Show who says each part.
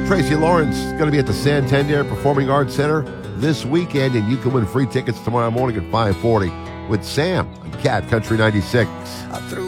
Speaker 1: Tracy Lawrence is going to be at the Santander Performing Arts Center this weekend, and you can win free tickets tomorrow morning at 5:40 with Sam on Cat Country 96.
Speaker 2: I threw